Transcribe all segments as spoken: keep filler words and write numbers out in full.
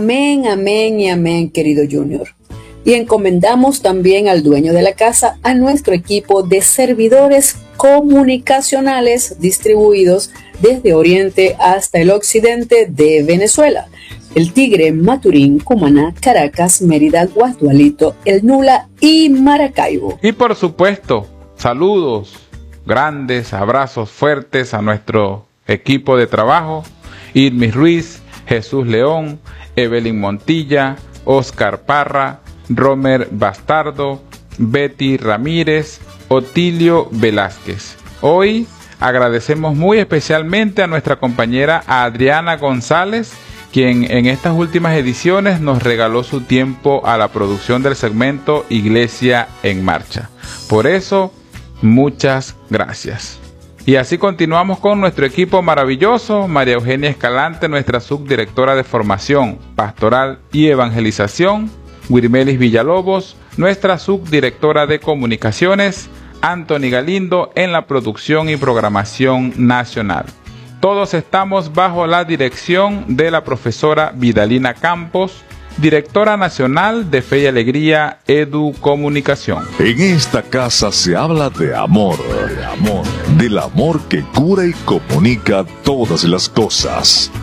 Amén, amén y amén, querido Junior. Y encomendamos también al dueño de la casa, a nuestro equipo de servidores comunicacionales distribuidos desde Oriente hasta el occidente de Venezuela: el Tigre, Maturín, Cumaná, Caracas, Mérida, Guasdualito, El Nula y Maracaibo. Y por supuesto, saludos, grandes abrazos fuertes a nuestro equipo de trabajo: Irmis Ruiz, Jesús León, Evelyn Montilla, Oscar Parra, Romer Bastardo, Betty Ramírez, Otilio Velázquez. Hoy agradecemos muy especialmente a nuestra compañera Adriana González, quien en estas últimas ediciones nos regaló su tiempo a la producción del segmento Iglesia en Marcha. Por eso, muchas gracias. Y así continuamos con nuestro equipo maravilloso: María Eugenia Escalante, nuestra subdirectora de Formación Pastoral y Evangelización; Wirmelis Villalobos, nuestra subdirectora de Comunicaciones; Anthony Galindo en la producción y programación nacional. Todos estamos bajo la dirección de la profesora Vidalina Campos, directora nacional de Fe y Alegría Edu Comunicación. En esta casa se habla de amor, de amor, del amor que cura y comunica todas las cosas.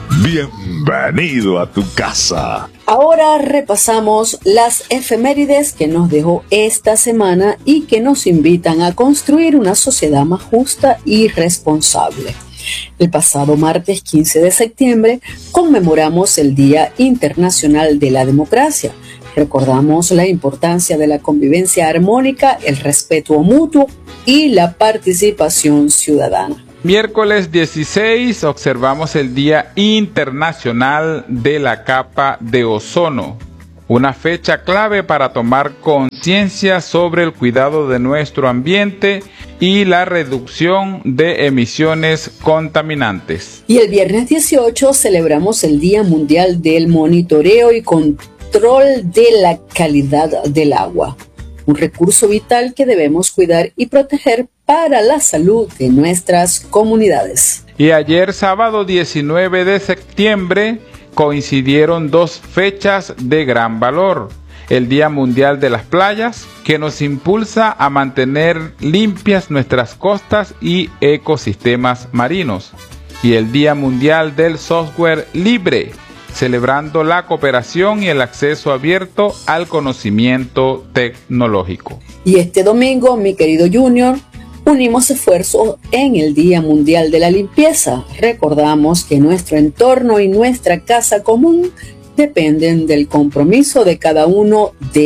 Bienvenido a tu casa. Ahora repasamos las efemérides que nos dejó esta semana y que nos invitan a construir una sociedad más justa y responsable. El pasado martes quince de septiembre conmemoramos el Día Internacional de la Democracia. Recordamos la importancia de la convivencia armónica, el respeto mutuo y la participación ciudadana. Miércoles dieciséis observamos el Día Internacional de la Capa de Ozono, una fecha clave para tomar conciencia sobre el cuidado de nuestro ambiente y la reducción de emisiones contaminantes. Y el viernes dieciocho celebramos el Día Mundial del Monitoreo y Control de la Calidad del Agua, un recurso vital que debemos cuidar y proteger para la salud de nuestras comunidades. Y ayer, sábado diecinueve de septiembre, coincidieron dos fechas de gran valor: el Día Mundial de las Playas, que nos impulsa a mantener limpias nuestras costas y ecosistemas marinos, y el Día Mundial del Software Libre, celebrando la cooperación y el acceso abierto al conocimiento tecnológico. Y este domingo, mi querido Junior, unimos esfuerzos en el Día Mundial de la Limpieza. Recordamos que nuestro entorno y nuestra casa común dependen del compromiso de cada uno de